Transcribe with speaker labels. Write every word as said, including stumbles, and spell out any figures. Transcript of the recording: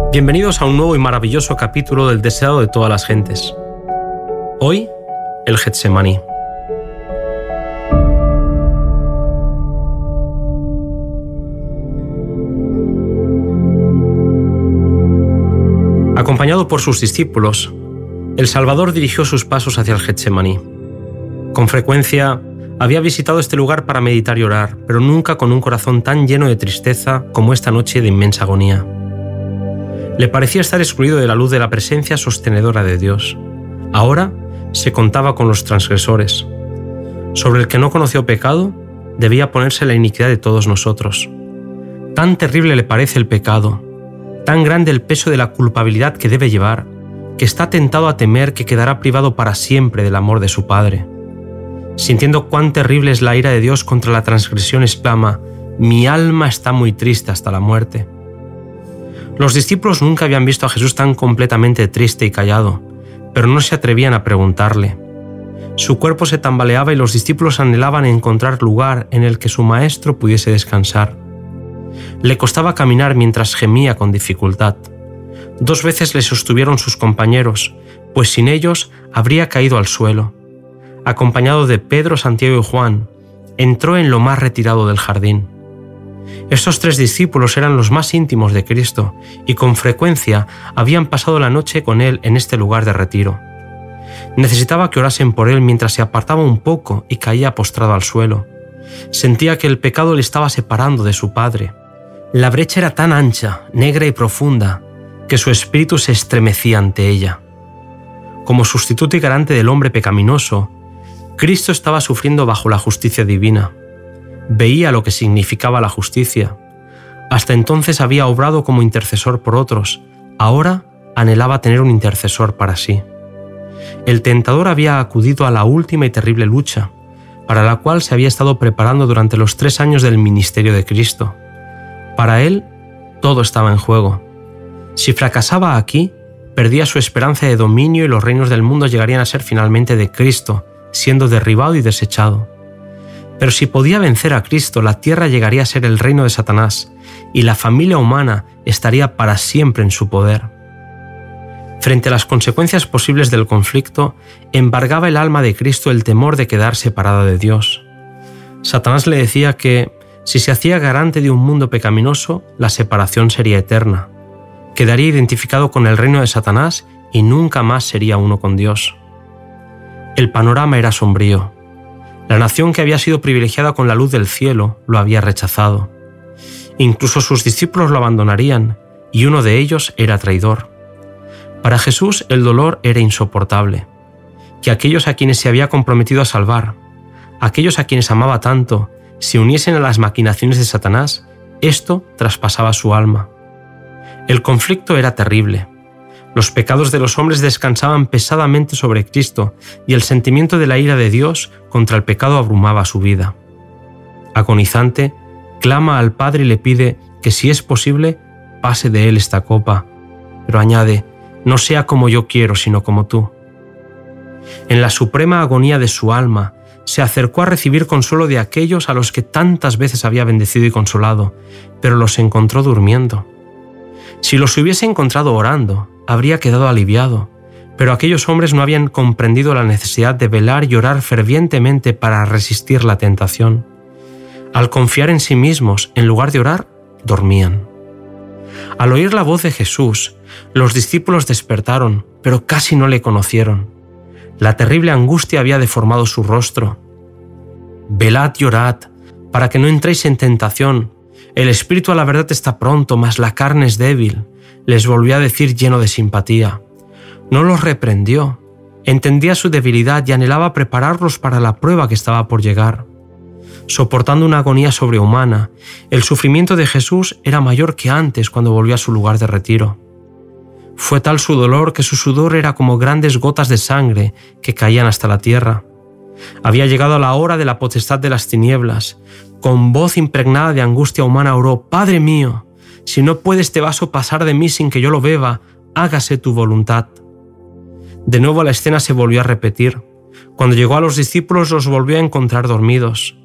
Speaker 1: Bienvenidos a un nuevo y maravilloso capítulo del deseado de todas las gentes. Hoy, el Getsemaní. Acompañado por sus discípulos, el Salvador dirigió sus pasos hacia el Getsemaní. Con frecuencia había visitado este lugar para meditar y orar, pero nunca con un corazón tan lleno de tristeza como esta noche de inmensa agonía. Le parecía estar excluido de la luz de la presencia sostenedora de Dios. Ahora se contaba con los transgresores. Sobre el que no conoció pecado, debía ponerse la iniquidad de todos nosotros. Tan terrible le parece el pecado, tan grande el peso de la culpabilidad que debe llevar, que está tentado a temer que quedará privado para siempre del amor de su Padre. Sintiendo cuán terrible es la ira de Dios contra la transgresión, exclama: «Mi alma está muy triste hasta la muerte». Los discípulos nunca habían visto a Jesús tan completamente triste y callado, pero no se atrevían a preguntarle. Su cuerpo se tambaleaba y los discípulos anhelaban encontrar lugar en el que su maestro pudiese descansar. Le costaba caminar mientras gemía con dificultad. Dos veces le sostuvieron sus compañeros, pues sin ellos habría caído al suelo. Acompañado de Pedro, Santiago y Juan, entró en lo más retirado del jardín. Estos tres discípulos eran los más íntimos de Cristo y con frecuencia habían pasado la noche con él en este lugar de retiro. Necesitaba que orasen por él mientras se apartaba un poco y caía postrado al suelo. Sentía que el pecado le estaba separando de su Padre. La brecha era tan ancha, negra y profunda, que su espíritu se estremecía ante ella. Como sustituto y garante del hombre pecaminoso, Cristo estaba sufriendo bajo la justicia divina. Veía lo que significaba la justicia. Hasta entonces había obrado como intercesor por otros. Ahora anhelaba tener un intercesor para sí. El tentador había acudido a la última y terrible lucha, para la cual se había estado preparando durante los tres años del ministerio de Cristo. Para él, todo estaba en juego. Si fracasaba aquí, perdía su esperanza de dominio y los reinos del mundo llegarían a ser finalmente de Cristo, siendo derribado y desechado. Pero si podía vencer a Cristo, la tierra llegaría a ser el reino de Satanás y la familia humana estaría para siempre en su poder. Frente a las consecuencias posibles del conflicto, embargaba el alma de Cristo el temor de quedar separada de Dios. Satanás le decía que, si se hacía garante de un mundo pecaminoso, la separación sería eterna. Quedaría identificado con el reino de Satanás y nunca más sería uno con Dios. El panorama era sombrío. La nación que había sido privilegiada con la luz del cielo lo había rechazado. Incluso sus discípulos lo abandonarían, y uno de ellos era traidor. Para Jesús el dolor era insoportable. Que aquellos a quienes se había comprometido a salvar, aquellos a quienes amaba tanto, se uniesen a las maquinaciones de Satanás, esto traspasaba su alma. El conflicto era terrible. Los pecados de los hombres descansaban pesadamente sobre Cristo y el sentimiento de la ira de Dios contra el pecado abrumaba su vida. Agonizante, clama al Padre y le pide que, si es posible, pase de él esta copa, pero añade: «No sea como yo quiero, sino como tú». En la suprema agonía de su alma, se acercó a recibir consuelo de aquellos a los que tantas veces había bendecido y consolado, pero los encontró durmiendo. Si los hubiese encontrado orando, habría quedado aliviado, pero aquellos hombres no habían comprendido la necesidad de velar y orar fervientemente para resistir la tentación. Al confiar en sí mismos, en lugar de orar, dormían. Al oír la voz de Jesús, los discípulos despertaron, pero casi no le conocieron. La terrible angustia había deformado su rostro. «Velad y orad, para que no entréis en tentación. El espíritu a la verdad está pronto, mas la carne es débil», les volvió a decir lleno de simpatía. No los reprendió. Entendía su debilidad y anhelaba prepararlos para la prueba que estaba por llegar. Soportando una agonía sobrehumana, el sufrimiento de Jesús era mayor que antes cuando volvió a su lugar de retiro. Fue tal su dolor que su sudor era como grandes gotas de sangre que caían hasta la tierra. Había llegado la hora de la potestad de las tinieblas. Con voz impregnada de angustia humana oró: «Padre mío, si no puede este vaso pasar de mí sin que yo lo beba, hágase tu voluntad». De nuevo la escena se volvió a repetir. Cuando llegó a los discípulos los volvió a encontrar dormidos.